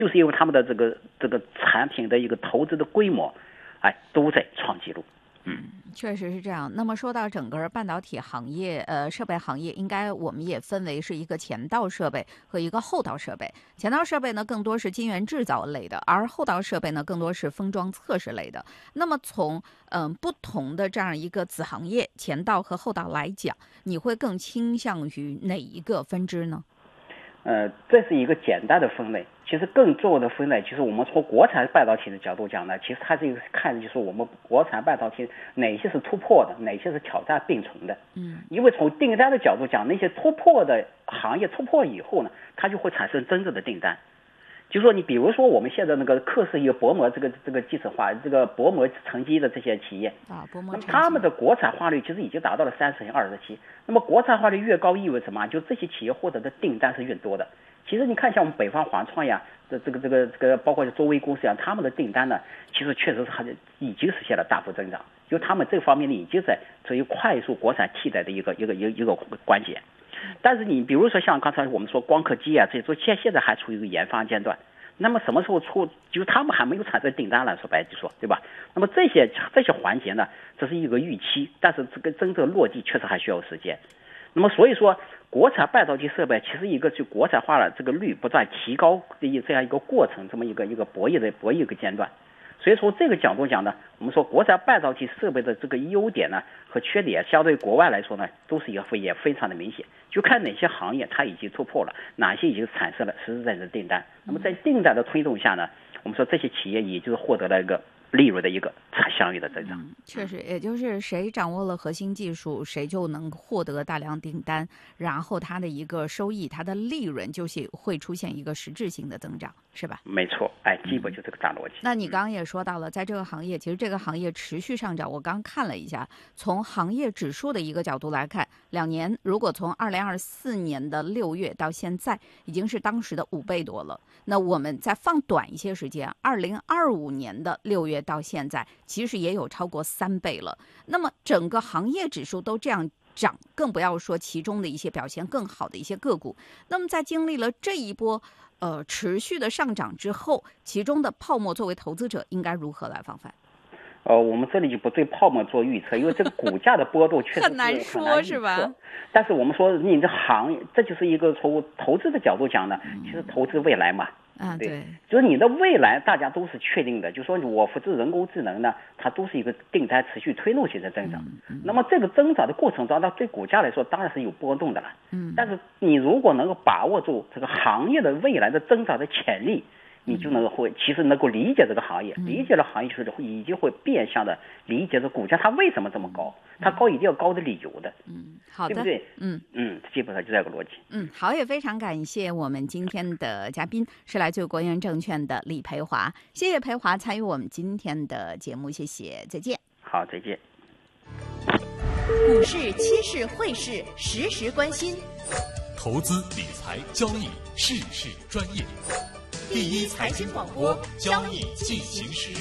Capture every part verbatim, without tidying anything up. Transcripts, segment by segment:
就是因为他们的这个这个产品的一个投资的规模，哎，都在创纪录。 嗯，确实是这样。那么说到整个半导体行业，呃，设备行业，应该我们也分为是一个前道设备和一个后道设备。前道设备呢，更多是晶圆制造类的，而后道设备呢，更多是封装测试类的。那么从嗯、呃、不同的这样一个子行业，前道和后道来讲，你会更倾向于哪一个分支呢？ 呃，这是一个简单的分类。其实更重要的分类，其实我们从国产半导体的角度讲呢，其实它这个看的就是我们国产半导体哪些是突破的，哪些是挑战并存的。 嗯， 因为从订单的角度讲，那些突破的行业突破以后呢，它就会产生真正的订单。就说你比如说我们现在那个克氏一个薄膜这个这个技术化这个薄膜沉积的这些企业啊，薄膜那么他们的国产化率其实已经达到了三十乘二十七。那么国产化率越高意味着什么？就这些企业获得的订单是越多的。其实你看像我们北方环创呀，这这个这个这个包括周微公司呀，他们的订单呢，其实确实是还已经实现了大幅增长，就他们这方面呢已经在处于快速国产替代的一个一个一个一个关节。但是你比如说像刚才我们说光刻机啊，这说现现在还处于一个研发阶段，那么什么时候出，就是他们还没有产生订单了，说白就说对吧？那么这些这些环节呢，这是一个预期，但是这个真正落地确实还需要时间。那么所以说，国产半导体设备其实一个就国产化了这个率不断提高的这样一个过程，这么一个一个博弈的博弈一个阶段。所以从这个角度讲呢，我们说国产半导体设备的这个优点呢和缺点，相对国外来说呢，都是也也非常的明显。就看哪些行业它已经突破了，哪些已经产生了实实在在的订单。那么在订单的推动下呢，我们说这些企业也就是获得了一个利润的一个相应的增长。 嗯，确实，也就是谁掌握了核心技术，谁就能获得大量订单，然后它的一个收益，它的利润就是会出现一个实质性的增长，是吧？ 没错，哎，基本就这个大逻辑。 那你刚刚也说到了，在这个行业，其实这个行业持续上涨。我刚看了一下，从行业指数的一个角度来看，两年如果从二零二四年的六月到现在，已经是当时的五倍多了。那我们再放短一些时间，二零二五年的六月到现在，其实也有超过三倍了。那么整个行业指数都这样涨，更不要说其中的一些表现更好的一些个股。那么在经历了这一波呃持续的上涨之后，其中的泡沫作为投资者应该如何来防范？ 呃，我们这里就不对泡沫做预测，因为这个股价的波动确实很难说， 是吧？ 但是我们说，你这行业，这就是一个从投资的角度讲呢，其实投资未来嘛。 啊，对， 就是你的未来大家都是确定的，就是说我扶持人工智能呢，它都是一个订单持续推动性的增长。 嗯嗯、 那么这个增长的过程中，那对股价来说当然是有波动的了。 嗯， 但是你如果能够把握住这个行业的未来的增长的潜力，你就能够会其实能够理解这个行业， 嗯、 理解了行业就是已经会变相的理解这股价它为什么这么高，它高一定要高的理由的。 嗯，好的， 对不对？ 嗯嗯，基本上就这个逻辑。 嗯，好，也非常感谢我们今天的嘉宾是来自国元证券的李培华，谢谢培华参与我们今天的节目，谢谢，再见。 好，再见。 股市、期市、汇市，时时关心。 投资理财交易，事事专业。第一财经广播，交易进行时。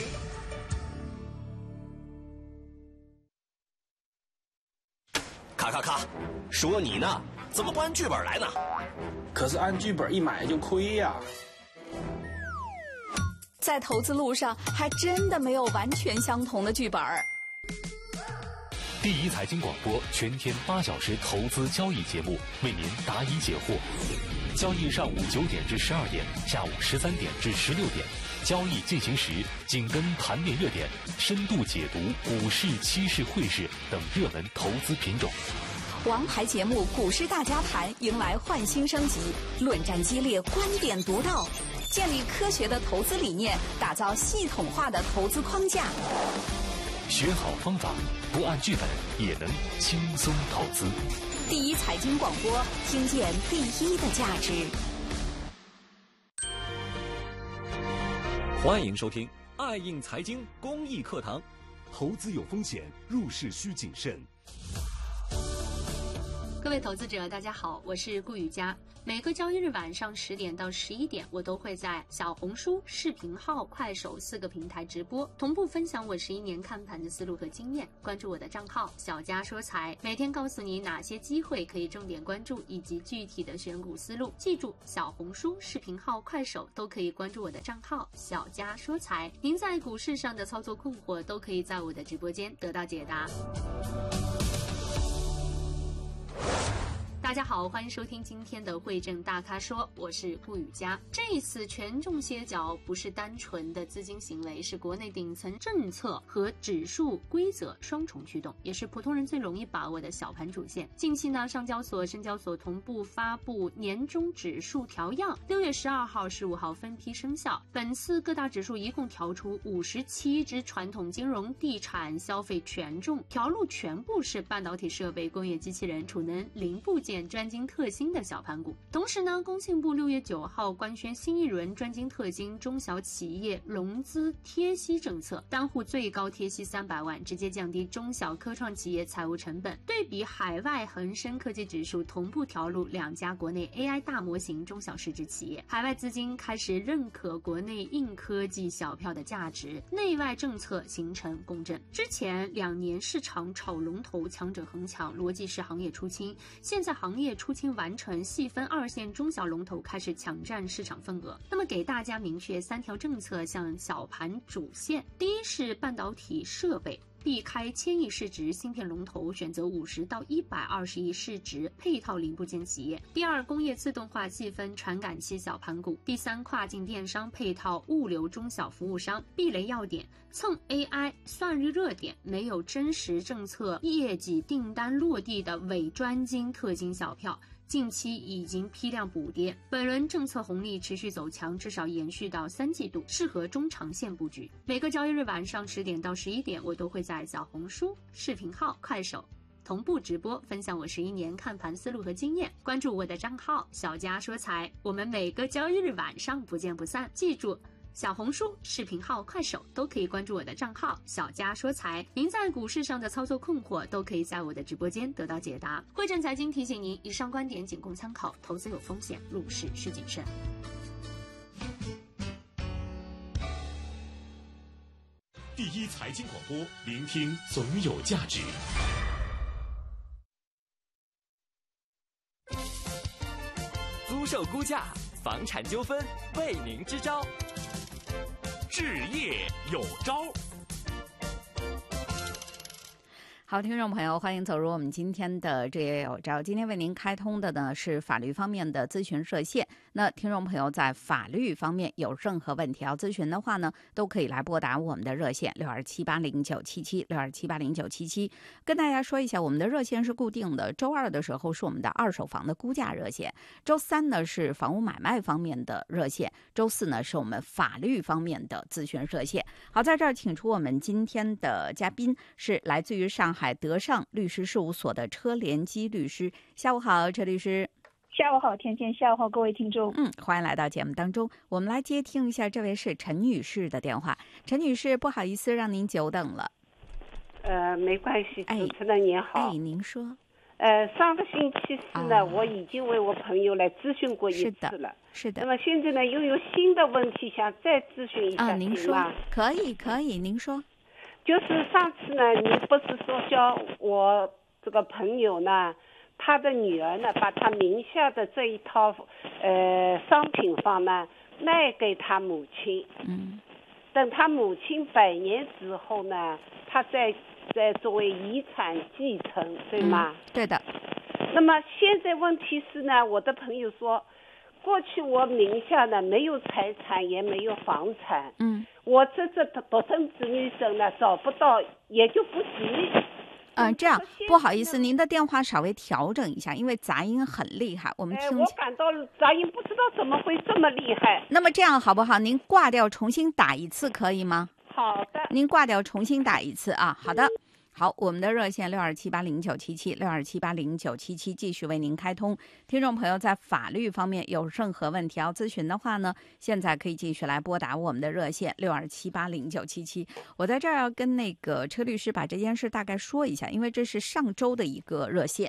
咔咔咔，说你呢，怎么不按剧本来呢？ 可是按剧本一买就亏呀。 在投资路上，还真的没有完全相同的剧本。 第一财经广播全天八小时投资交易节目，为您答疑解惑。交易上午九点至十二点，下午十三点至十六点，交易进行时紧跟盘面热点，深度解读股市、期市、汇市等热门投资品种。 王牌节目《股市大家谈》迎来焕新升级，论战激烈，观点独到，建立科学的投资理念，打造系统化的投资框架。 学好方法，不按剧本也能轻松投资。 第一财经广播，听见第一的价值。 欢迎收听爱应财经公益课堂。 投资有风险，入市需谨慎。 各位投资者，大家好，我是顾雨佳。每个交易日晚上十点到十一点，我都会在小红书、视频号、快手四个平台直播，同步分享我十一年看盘的思路和经验。关注我的账号小佳说财，每天告诉你哪些机会可以重点关注，以及具体的选股思路。记住，小红书、视频号、快手都可以关注我的账号小佳说财。您在股市上的操作困惑，都可以在我的直播间得到解答。大家好，欢迎收听今天的汇证大咖说，我是顾雨佳。这一次权重歇脚不是单纯的资金行为，是国内顶层政策和指数规则双重驱动，也是普通人最容易把握的小盘主线。近期呢，上交所、深交所同步发布年终指数调样，六月十二号、十五号分批生效。本次各大指数一共调出五十七只传统金融、地产、消费权重，调入全部是半导体设备、工业机器人、储能零部件、专精特新的小盘股。同时呢，工信部六月九号官宣新一轮专精特精中小企业融资贴息政策，单户最高贴息三百万，直接降低中小科创企业财务成本。对比海外恒生科技指数同步调入两家国内 A I 大模型中小市值企业，海外资金开始认可国内硬科技小票的价值，内外政策形成共振。之前两年市场炒龙头，强者恒强，逻辑是行业出清，现在行业出清完成，细分二线中小龙头开始抢占市场份额。那么给大家明确三条政策向小盘主线：第一是半导体设备，避开千亿市值芯片龙头，选择五十到一百二十亿市值配套零部件企业。第二，工业自动化细分传感器小盘股。第三，跨境电商配套物流中小服务商。避雷要点：蹭 A I 算日热点，没有真实政策业绩订单落地的伪专精特精小票。近期已经批量补跌，本轮政策红利持续走强，至少延续到三季度，适合中长线布局。每个交易日晚上十点到十一点，我都会在小红书、视频号、快手同步直播，分享我十一年看盘思路和经验。关注我的账号小佳说财，我们每个交易日晚上不见不散。记住，小红书、视频号、快手都可以关注我的账号小佳说财，您在股市上的操作困惑都可以在我的直播间得到解答。汇证财经提醒您，以上观点仅供参考，投资有风险，入市需谨慎。 第一财经广播，聆听总有价值。 租售估价，房产纠纷，为您支招。置业有招。 好，听众朋友，欢迎走入我们今天的置业有招。今天为您开通的呢是法律方面的咨询热线。那听众朋友在法律方面有任何问题要咨询的话呢，都可以来拨打我们的热线六二七八零九七七六二七八零九七七。跟大家说一下，我们的热线是固定的，周二的时候是我们的二手房的估价热线，周三呢是房屋买卖方面的热线，周四呢是我们法律方面的咨询热线。好，在这儿请出我们今天的嘉宾是来自于上海海德尚律师事务所的车联基律师。下午好，车律师。 下午好，甜甜。下午好，各位听众。 嗯，欢迎来到节目当中。我们来接听一下，这位是陈女士的电话。陈女士，不好意思让您久等了。 呃，没关系，主持人您好。 哎，您说。 呃，上个星期四呢、啊，我已经为我朋友来咨询过一次了。 是的。 那么现在呢，又有新的问题想再咨询一下， 啊，您说。可以，可以，您说。 就是上次呢，你不是说叫我这个朋友呢，他的女儿呢，把他名下的这一套呃商品房呢卖给他母亲， 嗯， 等他母亲百年之后呢，他再再作为遗产继承，对吗？ 嗯，对的。 那么现在问题是呢，我的朋友说，过去我名下呢没有财产，也没有房产， 嗯。 我这这独生子女生呢找不到，也就不急。 嗯，这样不好意思，您的电话稍微调整一下，因为杂音很厉害，我们听。 哎，我感到杂音不知道怎么会这么厉害。 那么这样好不好？您挂掉重新打一次可以吗？ 好的。 您挂掉重新打一次啊，好的。好，我们的热线六二七八零九七七六二七八零九七七继续为您开通。听众朋友在法律方面有任何问题要咨询的话呢，现在可以继续来拨打我们的热线六二七八零九七七。我在这儿要跟那个车律师把这件事大概说一下，因为这是上周的一个热线。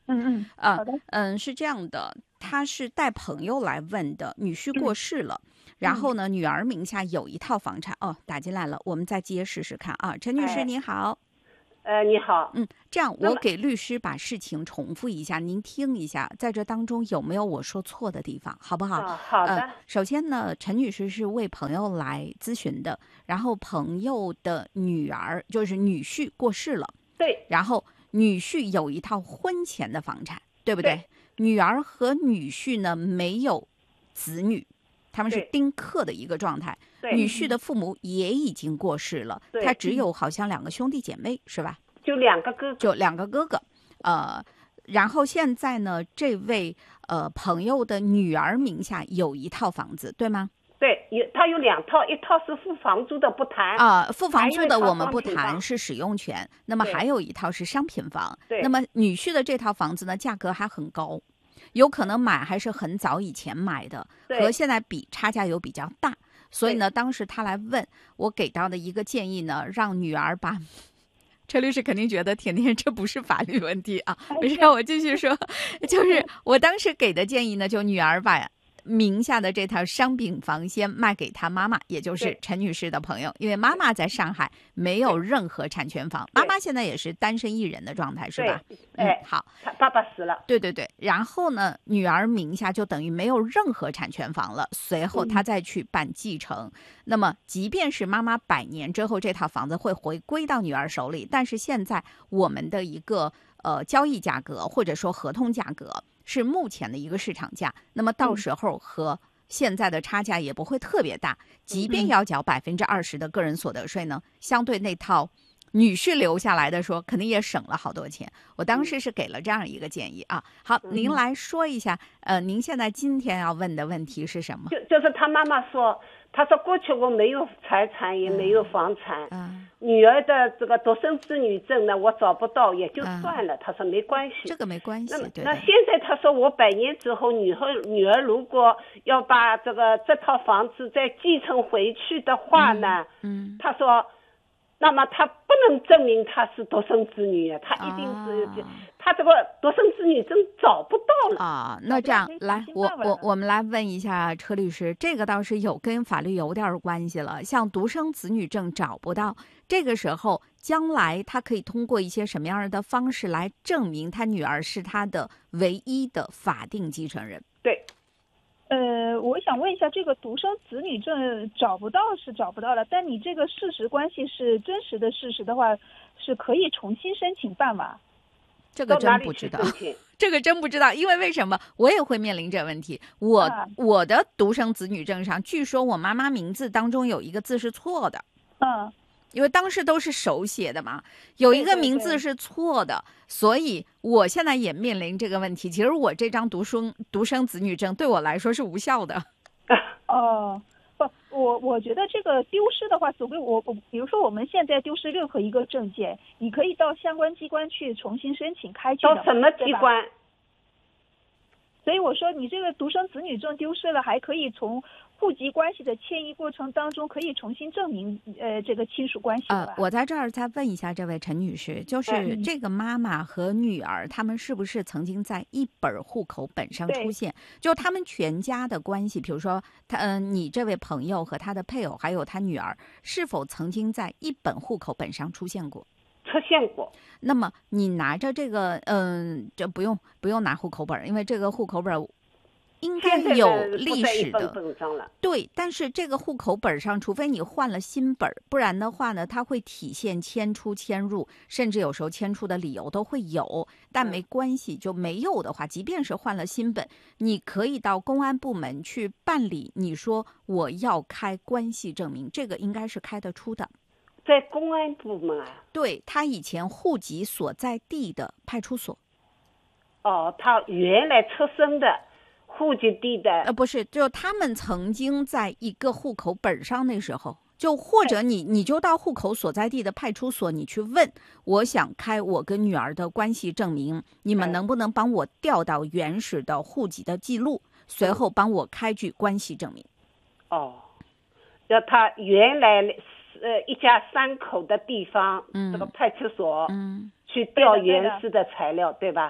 嗯嗯， 啊， 好的， 嗯，是这样的，他是带朋友来问的，女婿过世了。嗯然后呢，女儿名下有一套房产哦，打进来了，我们再接试试看啊。陈女士， 哎、 您好。 呃，你好。 嗯，这样我给律师把事情重复一下，您听一下，在这当中有没有我说错的地方，好不好？ 哦、好的、 呃。首先呢，陈女士是为朋友来咨询的，然后朋友的女儿就是女婿过世了， 对， 然后女婿有一套婚前的房产，对不对？ 对， 女儿和女婿呢没有子女。他们是丁克的一个状态，女婿的父母也已经过世了，他只有好像两个兄弟姐妹，是吧？ 就两个哥哥， 就两个哥哥，呃，然后现在呢，这位呃朋友的女儿名下有一套房子，对吗？ 对，有他有两套，一套是付房租的不谈啊、呃，付房租的我们不谈，是使用权。那么还有一套是商品房， 对。 那么女婿的这套房子呢，价格还很高。有可能买还是很早以前买的，和现在比差价有比较大，所以呢，当时他来问我给到的一个建议呢，让女儿把。车律师肯定觉得甜甜这不是法律问题啊，没事，我继续说，就是我当时给的建议呢，就女儿把名下的这套商品房先卖给他妈妈，也就是陈女士的朋友，因为妈妈在上海没有任何产权房，妈妈现在也是单身一人的状态，是吧？ 嗯， 好， 他爸爸死了。 对对对，然后呢，女儿名下就等于没有任何产权房了，随后她再去办继承。嗯、那么，即便是妈妈百年之后，这套房子会回归到女儿手里，但是现在我们的一个呃交易价格或者说合同价格。是目前的一个市场价，那么到时候和现在的差价也不会特别大，即便要缴百分之二十的个人所得税呢，相对那套女婿留下来的说，肯定也省了好多钱。我当时是给了这样一个建议啊。好，您来说一下，呃，您现在今天要问的问题是什么？ 就就是他妈妈说，他说过去我没有财产，也没有房产，嗯，女儿的这个独生子女证呢，我找不到，也就算了。嗯、他说没关系， 这个没关系。 那对那现在他说我百年之后，女儿女儿如果要把这个这套房子再继承回去的话呢，嗯，嗯他说。那么他不能证明他是独生子女，他一定是、啊、他这个独生子女证找不到了啊。那这样来，我我我们来问一下车律师，这个倒是有跟法律有点关系了。像独生子女证找不到，这个时候将来他可以通过一些什么样的方式来证明他女儿是他的唯一的法定继承人？ 对。 呃，我想问一下，这个独生子女证找不到是找不到了，但你这个事实关系是真实的事实的话，是可以重新申请办吗？ 这个真不知道，这个真不知道，因为为什么我也会面临这问题？我、啊、我的独生子女证上，据说我妈妈名字当中有一个字是错的。 嗯。 因为当时都是手写的嘛，有一个名字是错的，对对对，所以我现在也面临这个问题。其实我这张独生独生子女证对我来说是无效的。 哦，不，我我觉得这个丢失的话，所谓我我，比如说我们现在丢失任何一个证件，你可以到相关机关去重新申请开具的。 到什么机关？ 所以我说，你这个独生子女证丢失了，还可以从户籍关系的迁移过程当中，可以重新证明呃这个亲属关系吧。 呃，我在这儿再问一下这位陈女士，就是这个妈妈和女儿，他们是不是曾经在一本户口本上出现？就他们全家的关系，比如说他嗯、呃，你这位朋友和他的配偶还有他女儿，是否曾经在一本户口本上出现过？ 出现过。 那么你拿着这个，嗯，这不用不用拿户口本，因为这个户口本应该有历史的。对，但是这个户口本上，除非你换了新本，不然的话呢，它会体现迁出、迁入，甚至有时候迁出的理由都会有。但没关系，就没有的话，即便是换了新本，你可以到公安部门去办理。你说我要开关系证明，这个应该是开得出的。 在公安部门啊？ 对，他以前户籍所在地的派出所。 哦，他原来出生的户籍地的？ 呃，不是，就他们曾经在一个户口本上，那时候就或者你你就到户口所在地的派出所，你去问，我想开我跟女儿的关系证明，你们能不能帮我调到原始的户籍的记录，随后帮我开具关系证明？ 哦，要他原来。呃，一家三口的地方，嗯，这个派出所，嗯，去调原始的材料，对吧？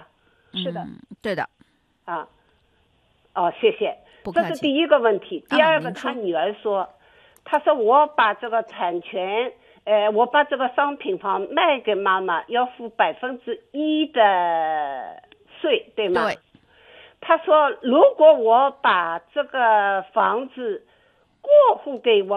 是的， 嗯、对的。 啊，哦，谢谢。 不客气。 这是第一个问题。第二个， 啊、 他女儿说，他说我把这个产权，呃，我把这个商品房卖给妈妈，要付百分之一的税，对吗？ 对。 他说，如果我把这个房子过户给我